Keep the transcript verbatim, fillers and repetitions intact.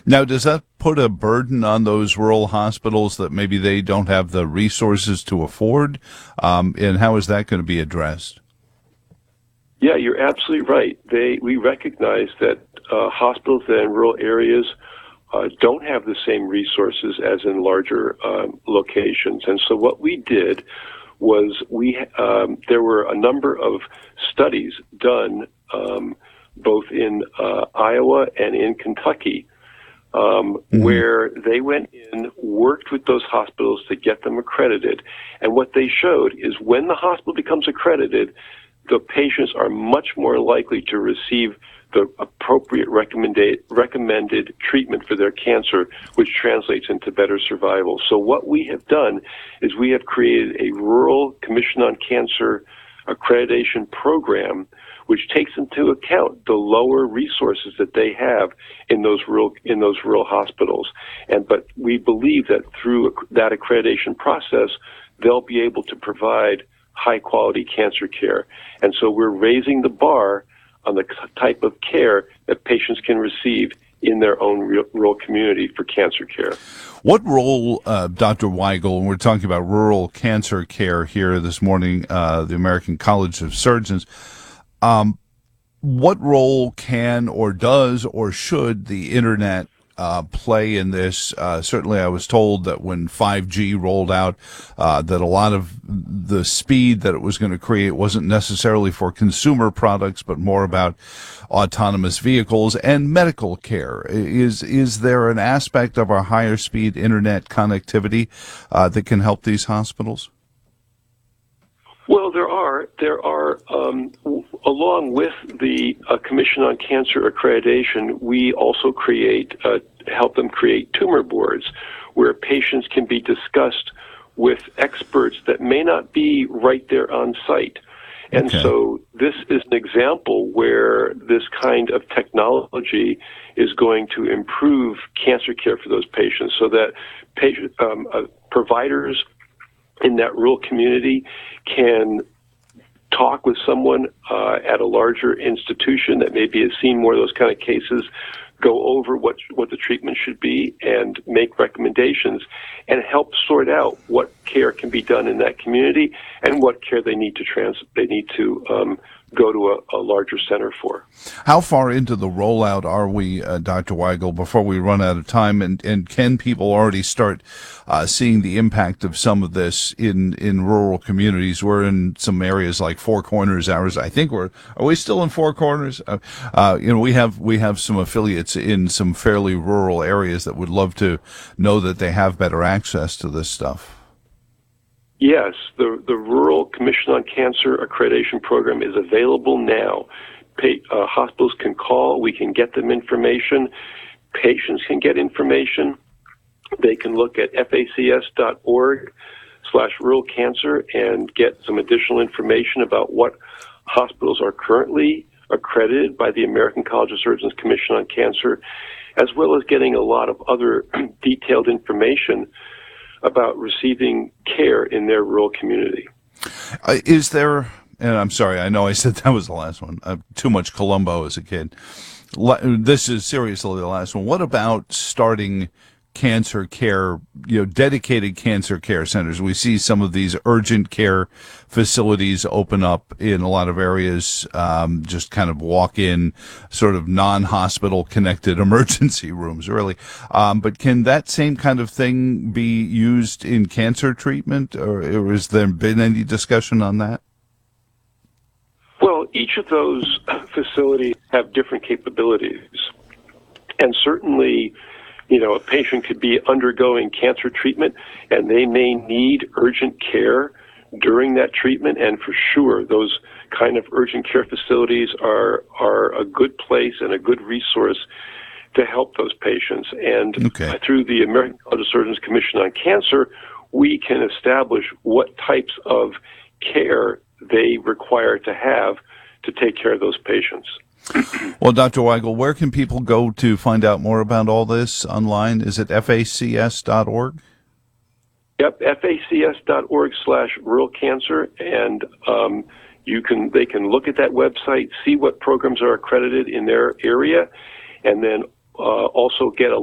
Now, does that put a burden on those rural hospitals that maybe they don't have the resources to afford? Um, and how is that going to be addressed? Yeah, you're absolutely right. They we recognize that uh, hospitals in rural areas uh, don't have the same resources as in larger um, locations. And so what we did was we um, there were a number of studies done um, both in uh, Iowa and in Kentucky um, mm-hmm. where they went in, worked with those hospitals to get them accredited. And what they showed is when the hospital becomes accredited, the patients are much more likely to receive the appropriate recommended recommended treatment for their cancer, which translates into better survival. So what we have done is we have created a Rural Commission on Cancer accreditation program, which takes into account the lower resources that they have in those rural in those rural hospitals. And but we believe that through that accreditation process, they'll be able to provide high quality cancer care. And so we're raising the bar on the type of care that patients can receive in their own rural community for cancer care. What role, uh, Doctor Weigel, and we're talking about rural cancer care here this morning, uh, the American College of Surgeons, um, what role can or does or should the internet Uh, play in this? Uh, certainly I was told that when five G rolled out, uh, that a lot of the speed that it was going to create wasn't necessarily for consumer products, but more about autonomous vehicles and medical care. Is, is there an aspect of our higher speed internet connectivity, uh, that can help these hospitals? Well, there are. There are, um, w- along with the uh, Commission on Cancer accreditation, we also create, uh, help them create tumor boards where patients can be discussed with experts that may not be right there on site. And okay. so this is an example where this kind of technology is going to improve cancer care for those patients so that patient, um, uh, providers in that rural community can talk with someone uh, at a larger institution that maybe has seen more of those kind of cases, go over what what the treatment should be and make recommendations and help sort out what care can be done in that community and what care they need to trans they need to um, go to a, a larger center for. How far into the rollout are we, uh, Doctor Weigel, before we run out of time? And, and can people already start uh, seeing the impact of some of this in, in rural communities? We're in some areas like Four Corners, ours. I think we're, are we still in Four Corners? Uh, uh, you know, we have, we have some affiliates in some fairly rural areas that would love to know that they have better access to this stuff. Yes, the, the Rural Commission on Cancer accreditation program is available now. Pa- uh, hospitals can call, we can get them information, patients can get information. They can look at facs.org slash rural cancer and get some additional information about what hospitals are currently accredited by the American College of Surgeons Commission on Cancer, as well as getting a lot of other detailed information about receiving care in their rural community. Uh, is there, and I'm sorry, I know I said that was the last one, uh, too much Columbo as a kid. Le- this is seriously the last one. What about starting cancer care, you know, dedicated cancer care centers? We see some of these urgent care facilities open up in a lot of areas, um, just kind of walk in, sort of non-hospital connected emergency rooms, really. Um, but can that same kind of thing be used in cancer treatment, or, or has there been any discussion on that? Well, each of those facilities have different capabilities. And certainly, you know, a patient could be undergoing cancer treatment and they may need urgent care during that treatment. And for sure, those kind of urgent care facilities are, are a good place and a good resource to help those patients. And okay. through the American College of Surgeons Commission on Cancer, we can establish what types of care they require to have to take care of those patients. Well, Doctor Weigel, where can people go to find out more about all this online? Is it F A C S dot org? Yep, facs.org slash rural cancer, and um, you can they can look at that website, see what programs are accredited in their area, and then uh, also get a